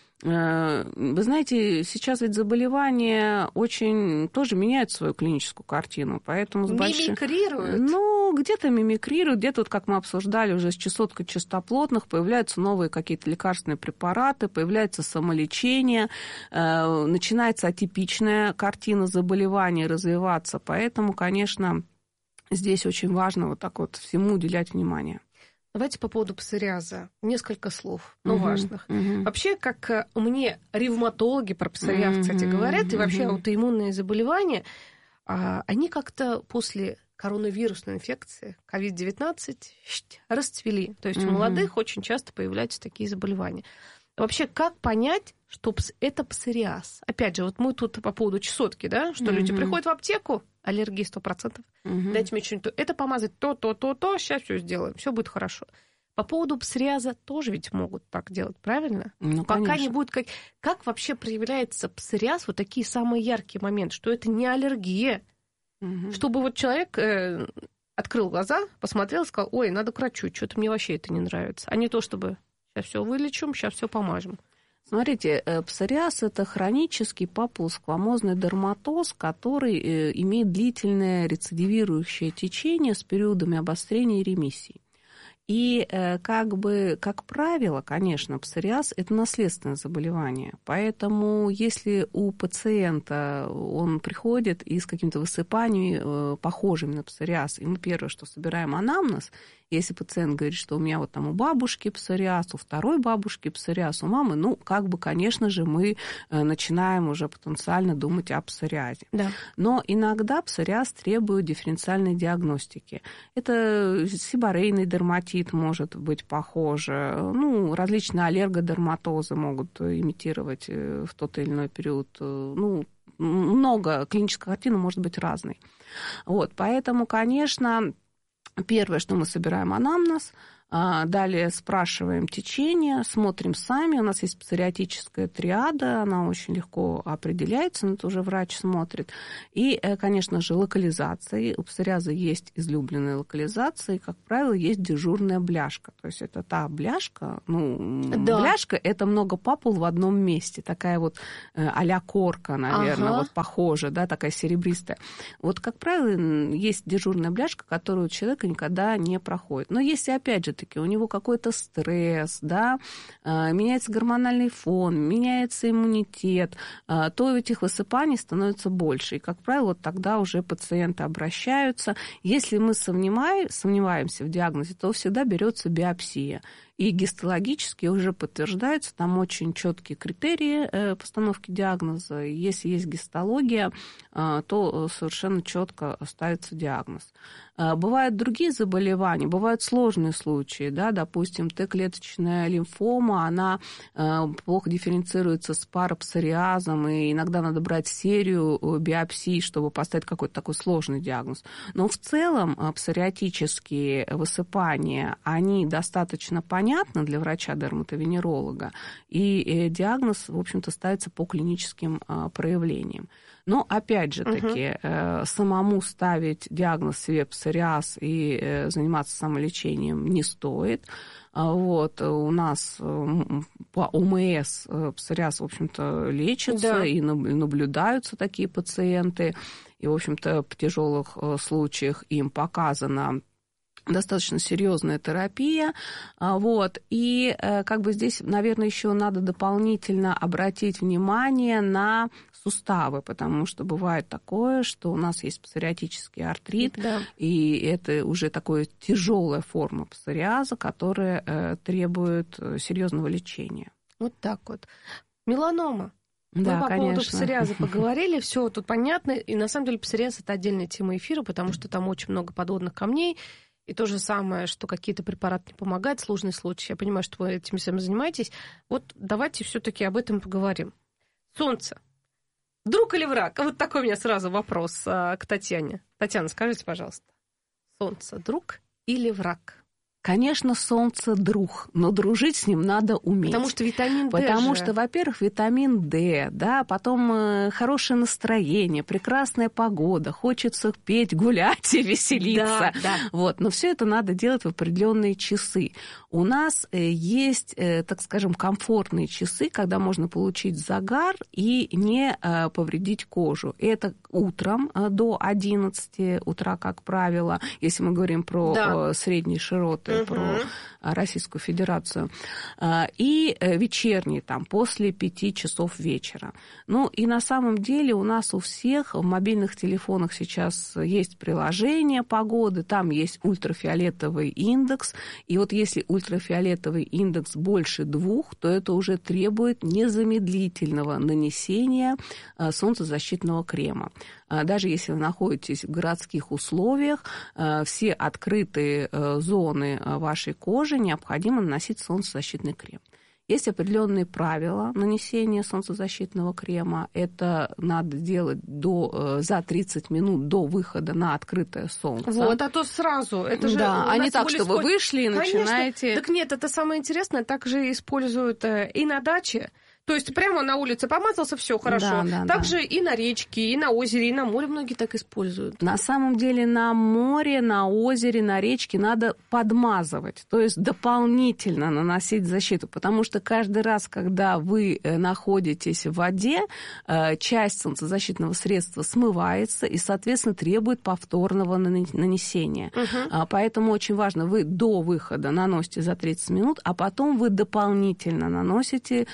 вы знаете, сейчас ведь заболевания очень тоже меняют свою клиническую картину, поэтому мимикрируют? Ну, где-то мимикрируют, где-то, вот, как мы обсуждали уже с чесоткой чистоплотных, появляются новые какие-то лекарственные препараты, появляется самолечение, начинается атипичная картина заболевания развиваться, поэтому, конечно, здесь очень важно вот так вот всему уделять внимание. Давайте по поводу псориаза. Несколько слов, но важных. Вообще, как мне ревматологи про псориаз, кстати, говорят, и вообще аутоиммунные заболевания, они как-то после коронавирусной инфекции, COVID-19, расцвели. То есть у молодых очень часто появляются такие заболевания. Вообще, как понять, что это псориаз? Опять же, вот мы тут по поводу чесотки, да, что люди приходят в аптеку, аллергия 100%, дайте мне что-нибудь, это помазать, то, сейчас все сделаем, все будет хорошо. По поводу псориаза тоже ведь могут так делать, правильно? Ну, пока конечно. не будет... Как вообще проявляется псориаз, вот такие самые яркие моменты, что это не аллергия, чтобы вот человек открыл глаза, посмотрел и сказал, ой, надо к врачу, что-то мне вообще это не нравится. А не то, чтобы сейчас все вылечим, сейчас все помажем. Смотрите, псориаз – это хронический папулосквамозный дерматоз, который имеет длительное рецидивирующее течение с периодами обострения и ремиссии. И как правило, конечно, псориаз – это наследственное заболевание. Поэтому если у пациента он приходит и с какими-то высыпаниями, похожими на псориаз, и мы первое, что собираем анамнез, если пациент говорит, что у меня вот там у бабушки псориаз, у второй бабушки псориаз, у мамы, конечно же, мы начинаем уже потенциально думать о псориазе. Да. Но иногда псориаз требует дифференциальной диагностики. Это сиборейный дерматит может быть похоже, различные аллергодерматозы могут имитировать в тот или иной период, много, клиническая картина может быть разной. Поэтому, конечно, первое, что мы собираем анамнез, далее спрашиваем течение, смотрим сами. У нас есть псориатическая триада, она очень легко определяется, но это уже врач смотрит. И, конечно же, локализация. У псориаза есть излюбленные локализации, как правило, есть дежурная бляшка. То есть это та бляшка, бляшка – это много папул в одном месте, такая вот а-ля корка, наверное, похожа, да, такая серебристая. Как правило, есть дежурная бляшка, которую у человека никогда не проходит. Но если, опять же, у него какой-то стресс, да, меняется гормональный фон, меняется иммунитет, то этих высыпаний становится больше. И, как правило, тогда уже пациенты обращаются. Если мы сомневаемся в диагнозе, то всегда берется биопсия. И гистологически уже подтверждается, там очень четкие критерии постановки диагноза. Если есть гистология, то совершенно четко ставится диагноз. Бывают другие заболевания, бывают сложные случаи, да, допустим, Т-клеточная лимфома, она плохо дифференцируется с парапсориазом, и иногда надо брать серию биопсий, чтобы поставить какой-то такой сложный диагноз. Но в целом псориатические высыпания, они достаточно понятны для врача-дерматовенеролога, и диагноз, в общем-то, ставится по клиническим проявлениям. Но, опять же таки, самому ставить диагноз себе псориаз и заниматься самолечением не стоит. У нас по ОМС псориаз, в общем-то, лечится, да, и наблюдаются такие пациенты. И, в общем-то, в тяжелых случаях им показана достаточно серьезная терапия. И здесь, наверное, еще надо дополнительно обратить внимание на суставы, потому что бывает такое, что у нас есть псориатический артрит, да, и это уже такая тяжелая форма псориаза, которая требует серьезного лечения. Вот так вот. Меланома. Да, мы по конечно. поводу псориаза поговорили, все тут понятно. И на самом деле псориаз – это отдельная тема эфира, потому что там очень много подводных камней. И то же самое, что какие-то препараты не помогают, сложный случай. Я понимаю, что вы этим всем занимаетесь. Давайте все-таки об этом поговорим. Солнце. Друг или враг? Вот такой у меня сразу вопрос к Татьяне. Татьяна, скажите, пожалуйста. Солнце – друг или враг? Конечно, солнце друг, но дружить с ним надо уметь. Потому что витамин D. Потому что, во-первых, витамин D, да, потом хорошее настроение, прекрасная погода, хочется петь, гулять и веселиться. Да, да. Но все это надо делать в определенные часы. У нас есть, так скажем, комфортные часы, когда можно получить загар и не повредить кожу. Это утром до 11 утра, как правило, если мы говорим про средние широты, про Российскую Федерацию, и вечерний, после 5 часов вечера. И на самом деле у нас у всех в мобильных телефонах сейчас есть приложение погоды, там есть ультрафиолетовый индекс, и если ультрафиолетовый индекс больше 2, то это уже требует незамедлительного нанесения солнцезащитного крема. Даже если вы находитесь в городских условиях, все открытые зоны вашей кожи необходимо наносить солнцезащитный крем. Есть определенные правила нанесения солнцезащитного крема. Это надо делать за 30 минут до выхода на открытое солнце. Вот, а то сразу. Это же а не так, что вы вышли и начинаете... Так нет, это самое интересное. Так же используют и на даче. То есть прямо на улице помазался, все хорошо. Также и на речке, и на озере, и на море многие так используют. На самом деле на море, на озере, на речке надо подмазывать, то есть дополнительно наносить защиту, потому что каждый раз, когда вы находитесь в воде, часть солнцезащитного средства смывается и, соответственно, требует повторного нанесения. Поэтому очень важно, вы до выхода наносите за 30 минут, а потом вы дополнительно наносите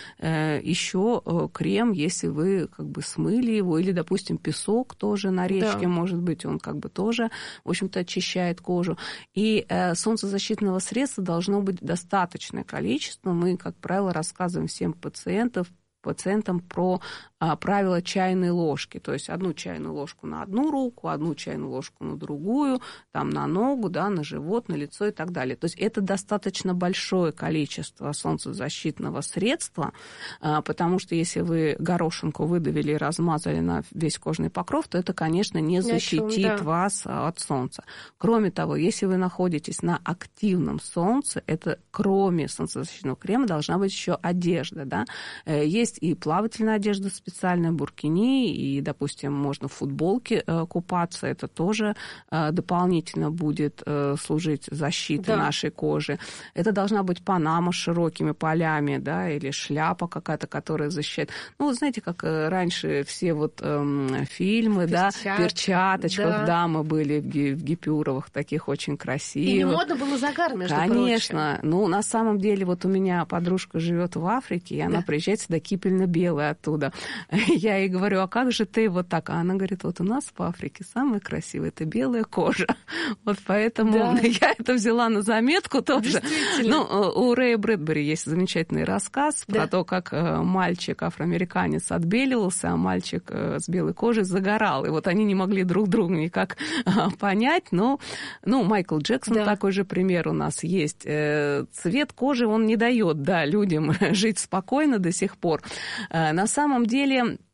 еще крем, если вы как бы смыли его, или, допустим, песок тоже на речке, может быть, он как бы тоже, в общем-то, очищает кожу. И солнцезащитного средства должно быть достаточное количество. Мы, как правило, рассказываем всем пациентам про правило чайной ложки, то есть 1 чайную ложку на одну руку, 1 чайную ложку на другую, там на ногу, да, на живот, на лицо и так далее. То есть это достаточно большое количество солнцезащитного средства, потому что если вы горошинку выдавили и размазали на весь кожный покров, то это, конечно, не защитит вас от солнца. Кроме того, если вы находитесь на активном солнце, это кроме солнцезащитного крема должна быть еще одежда, да. Есть и плавательная одежда специальная, буркини, и, допустим, можно в футболке купаться, это тоже дополнительно будет служить защитой нашей кожи. Это должна быть панама с широкими полями, да, или шляпа какая-то, которая защищает. Ну, вот знаете, как раньше все вот фильмы, перчаточках, дамы были в гипюровых, таких очень красивых. И не модно было загар, между прочим. Конечно. Ну, на самом деле, вот у меня подружка живет в Африке, и она приезжает сюда кипельно-белая оттуда. Я ей говорю, а как же ты вот так? А она говорит, вот у нас в Африке самое красивое, это белая кожа. Вот поэтому я это взяла на заметку тоже. Ну, у Рэя Брэдбери есть замечательный рассказ про то, как мальчик афроамериканец отбеливался, а мальчик с белой кожей загорал. И вот они не могли друг друга никак понять. Но Майкл Джексон, такой же пример у нас есть. Цвет кожи, он не дает, людям жить спокойно до сих пор. На самом деле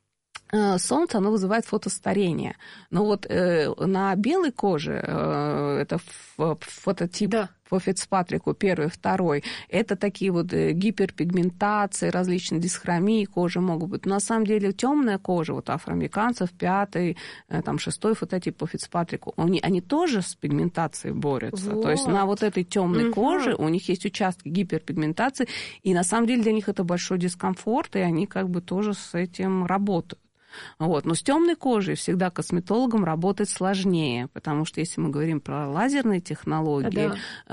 солнце, оно вызывает фотостарение. Но вот на белой коже, это фототип по Фицпатрику, 1, 2, это такие вот гиперпигментации, различные дисхромии кожи могут быть. Но на самом деле темная кожа, вот афроамериканцев, 5, 6 фототип по Фицпатрику, они тоже с пигментацией борются. То есть на вот этой темной коже у них есть участки гиперпигментации, и на самом деле для них это большой дискомфорт, и они как бы тоже с этим работают. Вот. Но с темной кожей всегда косметологам работать сложнее, потому что если мы говорим про лазерные технологии,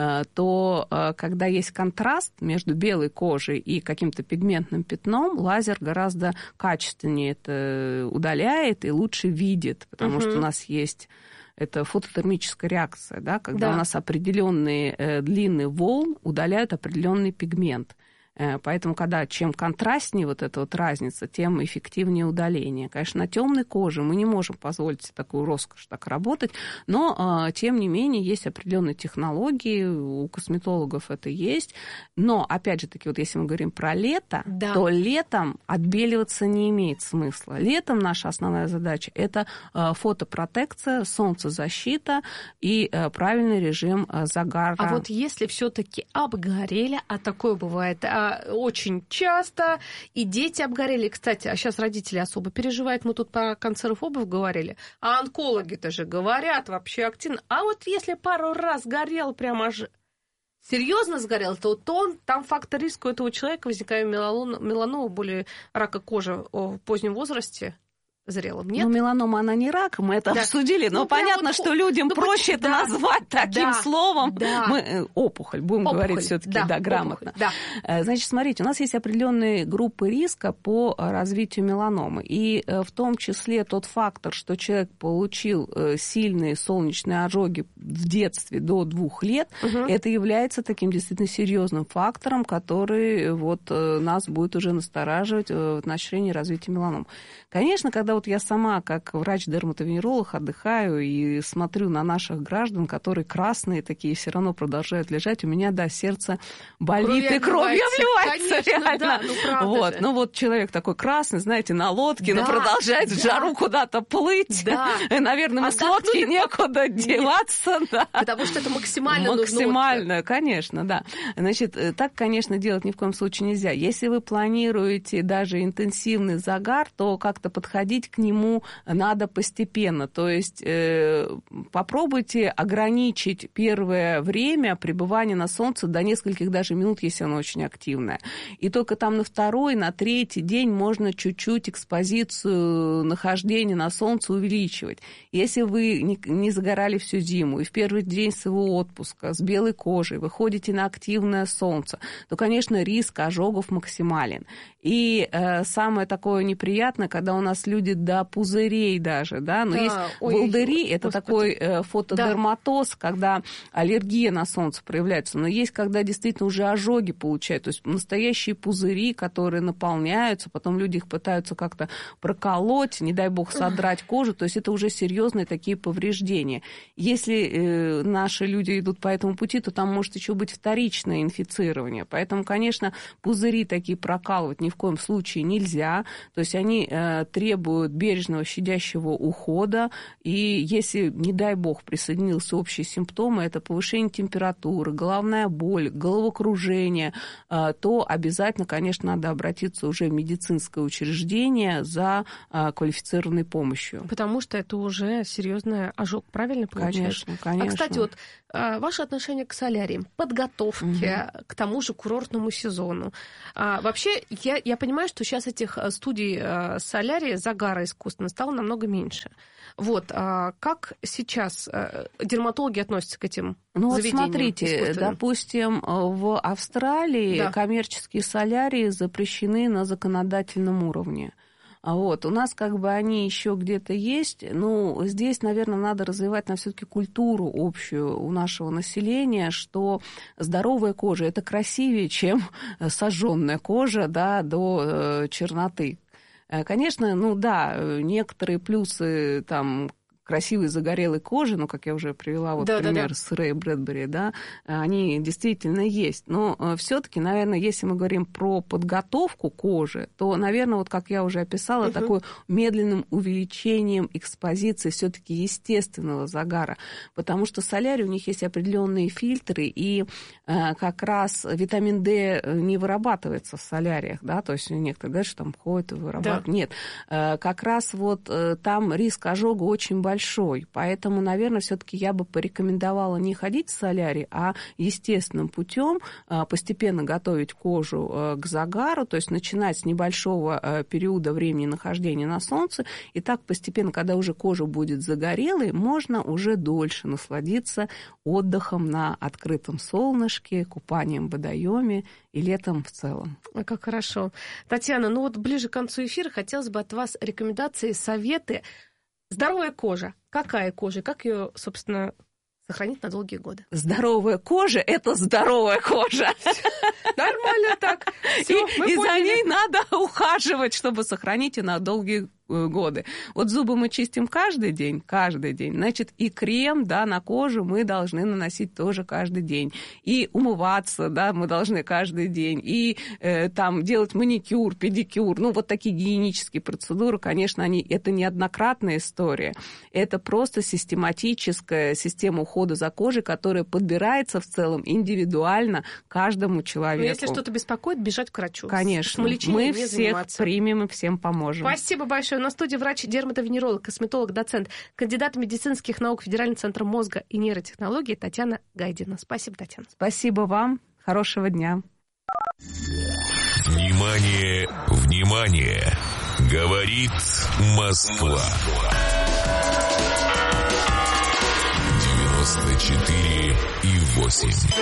то когда есть контраст между белой кожей и каким-то пигментным пятном, лазер гораздо качественнее это удаляет и лучше видит, потому что у нас есть... Это фототермическая реакция, когда у нас определенные длины волн удаляют определенный пигмент. Поэтому, чем контрастнее вот эта вот разница, тем эффективнее удаление. Конечно, на темной коже мы не можем позволить себе такую роскошь так работать, но, тем не менее, есть определенные технологии, у косметологов это есть. Но, опять же таки, вот если мы говорим про лето, то летом отбеливаться не имеет смысла. Летом наша основная задача – это фотопротекция, солнцезащита и правильный режим загара. А вот если все-таки обгорели, а такое бывает очень часто, и дети обгорели. Кстати, а сейчас родители особо переживают. Мы тут про канцерофобов говорили. А онкологи-то же говорят вообще активно. А вот если пару раз горел, прямо аж серьезно сгорел, то там фактор риска у этого человека возникает меланома, более рака кожи в позднем возрасте. Зрелым, нет? Ну, меланома, она не рак, мы это обсудили, но понятно, вот, что людям проще это назвать таким словом. Мы опухоль, будем говорить все-таки, грамотно. Значит, смотрите, у нас есть определенные группы риска по развитию меланомы, и в том числе тот фактор, что человек получил сильные солнечные ожоги в детстве до 2 лет, это является таким действительно серьезным фактором, который вот нас будет уже настораживать в отношении развития меланомы. Конечно, когда когда вот я сама, как врач-дерматовенеролог, отдыхаю и смотрю на наших граждан, которые красные такие, все равно продолжают лежать, у меня, да, сердце болит и кровь обливается, реально. Да, ну, правда вот. Ну вот человек такой красный, знаете, на лодке, но продолжает в жару куда-то плыть. Да. Наверное, с лодки некуда деваться. Да. Потому что это максимально нужно. Конечно, да. Значит, так, конечно, делать ни в коем случае нельзя. Если вы планируете даже интенсивный загар, то как-то подходить к нему надо постепенно. То есть попробуйте ограничить первое время пребывания на солнце до нескольких даже минут, если оно очень активное. И только там на второй, на третий день можно чуть-чуть экспозицию нахождения на солнце увеличивать. Если вы не загорали всю зиму и в первый день своего отпуска с белой кожей выходите на активное солнце, то, конечно, риск ожогов максимален. И самое такое неприятное, когда у нас люди до пузырей даже, да, но есть волдыри, это такой фотодерматоз, когда аллергия на солнце проявляется, но есть, когда действительно уже ожоги получают, то есть настоящие пузыри, которые наполняются, потом люди их пытаются как-то проколоть, не дай бог содрать кожу, то есть это уже серьезные такие повреждения. Если наши люди идут по этому пути, то там может еще быть вторичное инфицирование, поэтому, конечно, пузыри такие прокалывать ни в коем случае нельзя, то есть они требуют бережного, щадящего ухода, и если, не дай бог, присоединился общие симптомы, это повышение температуры, головная боль, головокружение, то обязательно, конечно, надо обратиться уже в медицинское учреждение за квалифицированной помощью. Потому что это уже серьезный ожог, правильно получается? Конечно. А, кстати, вот ваше отношение к соляриям, подготовке к тому же курортному сезону. Вообще, я понимаю, что сейчас этих студий солярия, загара искусственно стало намного меньше. Вот, как сейчас дерматологи относятся к этим заведениям? Вот смотрите, допустим, в Австралии коммерческие солярии запрещены на законодательном уровне. Вот. У нас как бы они еще где-то есть, но здесь, наверное, надо развивать все-таки культуру общую у нашего населения, что здоровая кожа – это красивее, чем сожженная кожа, да, до черноты. Конечно, некоторые плюсы там красивой загорелой кожи, как я уже привела пример с Рэй Брэдбери, да, они действительно есть. Но все-таки, наверное, если мы говорим про подготовку кожи, то, наверное, как я уже описала, такой медленным увеличением экспозиции все-таки естественного загара, потому что солярий, у них есть определенные фильтры, и как раз витамин D не вырабатывается в соляриях, да, то есть некоторые говорят, что там ходят и вырабатывают. Да. Нет, как раз там риск ожога очень большой, поэтому, наверное, все-таки я бы порекомендовала не ходить в солярий, а естественным путем постепенно готовить кожу к загару, то есть начинать с небольшого периода времени нахождения на солнце, и так постепенно, когда уже кожа будет загорелой, можно уже дольше насладиться отдыхом на открытом солнышке, купанием в водоеме и летом в целом. Как хорошо. Татьяна, ближе к концу эфира хотелось бы от вас рекомендации, советы. Здоровая кожа. Какая кожа? Как ее, собственно, сохранить на долгие годы? Здоровая кожа – это здоровая кожа. Нормально так. И за ней надо ухаживать, чтобы сохранить ее на долгие годы. Вот зубы мы чистим каждый день, значит, и крем, да, на кожу мы должны наносить тоже каждый день. И умываться, да, мы должны каждый день. И там делать маникюр, педикюр, такие гигиенические процедуры, конечно, это неоднократная история. Это просто систематическая система ухода за кожей, которая подбирается в целом индивидуально каждому человеку. Но если что-то беспокоит, бежать к врачу. Конечно. Мы всех примем и всем поможем. Спасибо большое. На студии врач-дерматовенеролог, косметолог, доцент, кандидат медицинских наук, Федеральный центр мозга и нейротехнологий Татьяна Гайдина. Спасибо, Татьяна. Спасибо вам. Хорошего дня. Внимание, внимание! Говорит Москва. 94,8.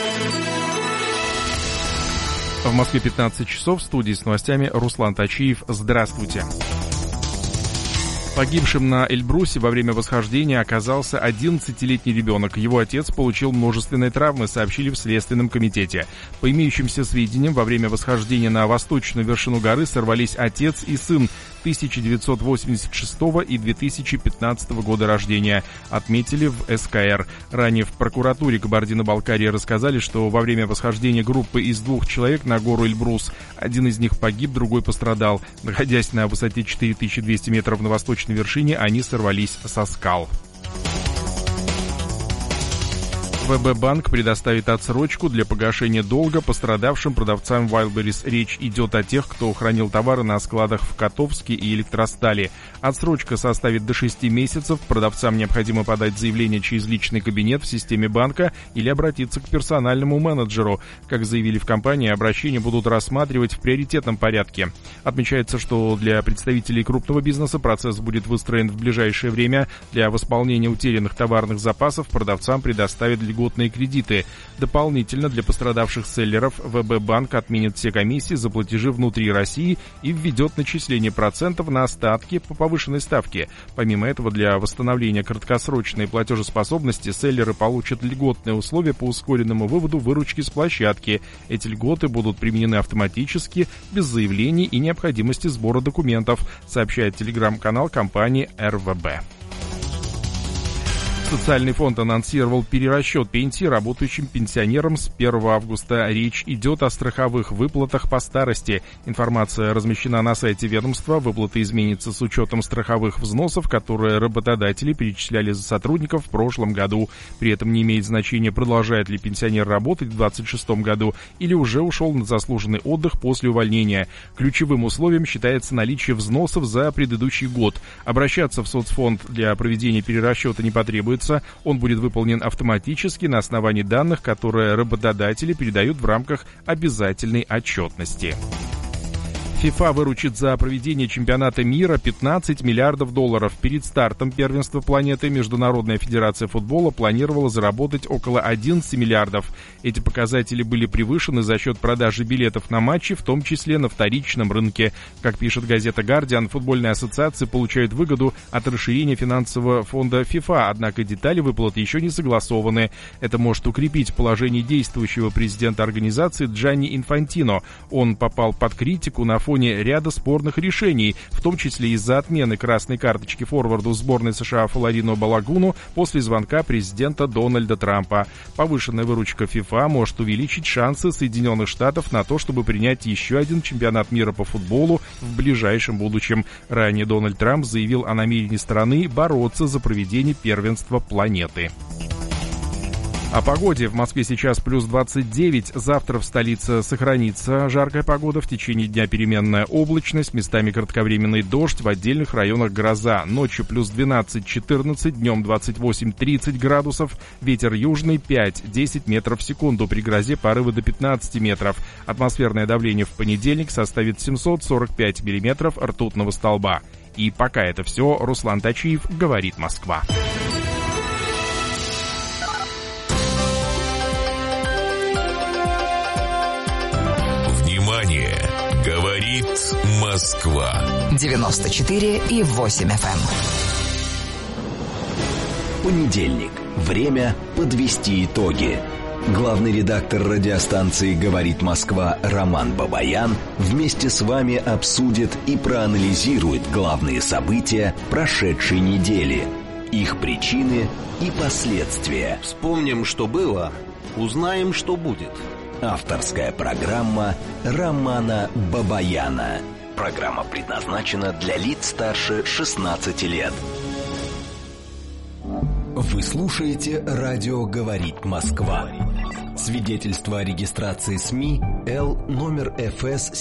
В Москве 15 часов. В студии с новостями Руслан Тачиев. Здравствуйте. Погибшим на Эльбрусе во время восхождения оказался 11-летний ребенок. Его отец получил множественные травмы, сообщили в Следственном комитете. По имеющимся сведениям, во время восхождения на восточную вершину горы сорвались отец и сын. 1986 и 2015 года рождения, отметили в СКР. Ранее в прокуратуре Кабардино-Балкарии рассказали, что во время восхождения группы из 2 человек на гору Эльбрус один из них погиб, другой пострадал. Находясь на высоте 4200 метров на восточной вершине, они сорвались со скал. ВБ-банк предоставит отсрочку для погашения долга пострадавшим продавцам Wildberries. Речь идет о тех, кто хранил товары на складах в Котовске и Электростали. Отсрочка составит до 6 месяцев. Продавцам необходимо подать заявление через личный кабинет в системе банка или обратиться к персональному менеджеру. Как заявили в компании, обращения будут рассматривать в приоритетном порядке. Отмечается, что для представителей крупного бизнеса процесс будет выстроен в ближайшее время. Для восполнения утерянных товарных запасов продавцам предоставят льготные кредиты. Дополнительно для пострадавших селлеров ВБ-банк отменит все комиссии за платежи внутри России и введет начисление процентов на остатки по повышенной ставке. Помимо этого, для восстановления краткосрочной платежеспособности селлеры получат льготные условия по ускоренному выводу выручки с площадки. Эти льготы будут применены автоматически, без заявлений и необходимости сбора документов, сообщает телеграм-канал компании РВБ. Социальный фонд анонсировал перерасчет пенсии работающим пенсионерам с 1 августа. Речь идет о страховых выплатах по старости. Информация размещена на сайте ведомства. Выплаты изменятся с учетом страховых взносов, которые работодатели перечисляли за сотрудников в прошлом году. При этом не имеет значения, продолжает ли пенсионер работать в 2026 году или уже ушел на заслуженный отдых после увольнения. Ключевым условием считается наличие взносов за предыдущий год. Обращаться в соцфонд для проведения перерасчета не потребуется. Он будет выполнен автоматически на основании данных, которые работодатели передают в рамках обязательной отчетности. ФИФА выручит за проведение чемпионата мира 15 миллиардов долларов. Перед стартом первенства планеты Международная федерация футбола планировала заработать около 11 миллиардов. Эти показатели были превышены за счет продажи билетов на матчи, в том числе на вторичном рынке. Как пишет газета «Гардиан», футбольные ассоциации получают выгоду от расширения финансового фонда ФИФА, однако детали выплаты еще не согласованы. Это может укрепить положение действующего президента организации Джанни Инфантино. Он попал под критику на фоне ряда спорных решений, в том числе из-за отмены красной карточки форварду сборной США Флорино Балагуну после звонка президента Дональда Трампа. Повышенная выручка ФИФА может увеличить шансы Соединенных Штатов на то, чтобы принять еще один чемпионат мира по футболу в ближайшем будущем. Ранее Дональд Трамп заявил о намерении страны бороться за проведение первенства планеты. О погоде. В Москве сейчас плюс 29. Завтра в столице сохранится жаркая погода. В течение дня переменная облачность, местами кратковременный дождь, в отдельных районах гроза. Ночью плюс 12-14, днем 28-30 градусов. Ветер южный 5-10 метров в секунду. При грозе порывы до 15 метров. Атмосферное давление в понедельник составит 745 миллиметров ртутного столба. И пока это все. Руслан Тачиев, говорит Москва. Внимание! Говорит Москва. 94,8 FM. Понедельник. Время подвести итоги. Главный редактор радиостанции «Говорит Москва» Роман Бабаян вместе с вами обсудит и проанализирует главные события прошедшей недели, их причины и последствия. Вспомним, что было, узнаем, что будет. Авторская программа Романа Бабаяна. Программа предназначена для лиц старше 16 лет. Вы слушаете «Радио говорит Москва». Свидетельство о регистрации СМИ Л номер ФС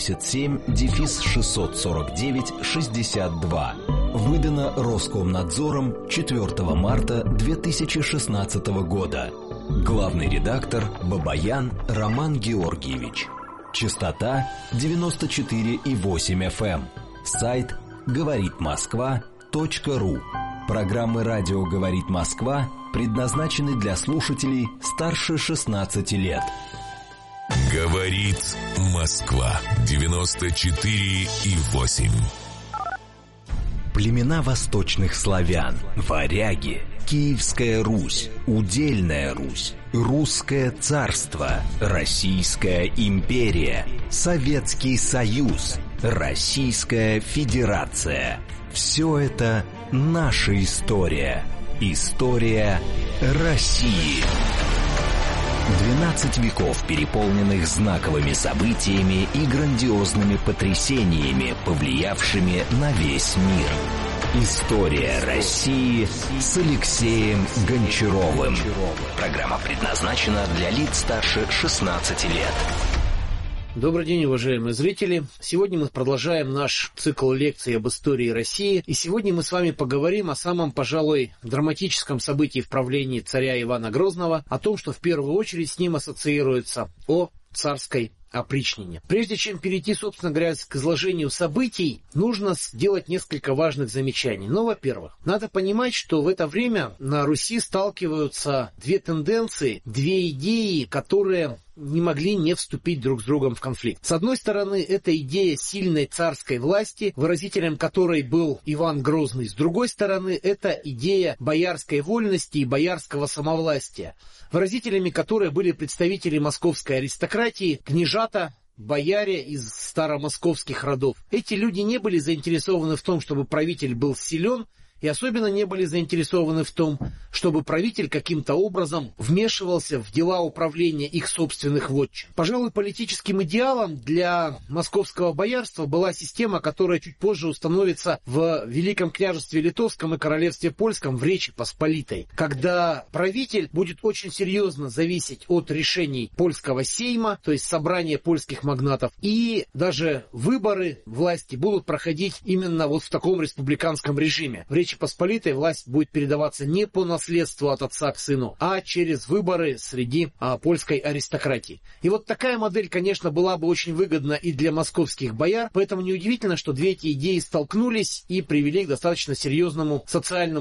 77-649-62. Выдано Роскомнадзором 4 марта 2016 года. Главный редактор Бабаян Роман Георгиевич. Частота 94,8 FM. Сайт говоритмосква.ру. Программы «Радио говорит Москва» предназначены для слушателей старше 16 лет. Говорит Москва. 94,8. Племена восточных славян, варяги, Киевская Русь, Удельная Русь, Русское царство, Российская империя, Советский Союз, Российская Федерация. Все это наша история. История России. 12 веков, переполненных знаковыми событиями и грандиозными потрясениями, повлиявшими на весь мир. История России с Алексеем Гончаровым. Программа предназначена для лиц старше 16 лет. Добрый день, уважаемые зрители. Сегодня мы продолжаем наш цикл лекций об истории России. И сегодня мы с вами поговорим о самом, пожалуй, драматическом событии в правлении царя Ивана Грозного, о том, что в первую очередь с ним ассоциируется о царской опричнине. Прежде чем перейти, собственно говоря, к изложению событий, нужно сделать несколько важных замечаний. Ну, во-первых, надо понимать, что в это время на Руси сталкиваются две тенденции, две идеи, которые не могли не вступить друг с другом в конфликт. С одной стороны, это идея сильной царской власти, выразителем которой был Иван Грозный. С другой стороны, это идея боярской вольности и боярского самовластия, выразителями которой были представители московской аристократии, княжата, бояре из старомосковских родов. Эти люди не были заинтересованы в том, чтобы правитель был силен, и особенно не были заинтересованы в том, чтобы правитель каким-то образом вмешивался в дела управления их собственных вотчин. Пожалуй, политическим идеалом для московского боярства была система, которая чуть позже установится в Великом княжестве Литовском и Королевстве Польском в Речи Посполитой, когда правитель будет очень серьезно зависеть от решений польского сейма, то есть собрания польских магнатов, и даже выборы власти будут проходить именно вот в таком республиканском режиме. В Речи Посполитой власть будет передаваться не по наследству от отца к сыну, а через выборы среди польской аристократии. И вот такая модель, конечно, была бы очень выгодна и для московских бояр, поэтому неудивительно, что две эти идеи столкнулись и привели к достаточно серьезному социальному